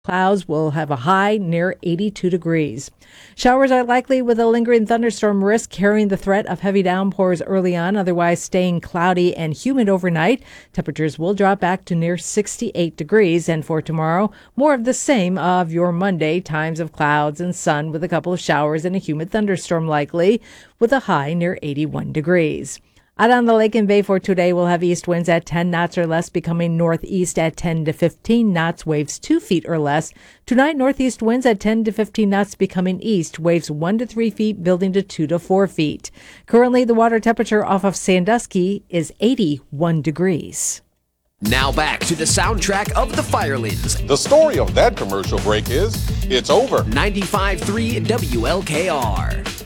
Clouds will have a high near 82 degrees. Showers are likely with a lingering thunderstorm risk carrying the threat of heavy downpours early on, otherwise staying cloudy and humid overnight. Temperatures will drop back to near 68 degrees. And for tomorrow, more of the same of your Monday, times of clouds and sun with a couple of showers and a humid thunderstorm likely, with a high near 81 degrees. Out on the lake and bay for today, we'll have east winds at 10 knots or less, becoming northeast at 10 to 15 knots, waves 2 feet or less. Tonight, northeast winds at 10 to 15 knots, becoming east, waves 1 to 3 feet, building to 2 to 4 feet. Currently, the water temperature off of Sandusky is 81 degrees. Now back to the soundtrack of the Firelings. The story of that commercial break is, it's over. 95.3 WLKR.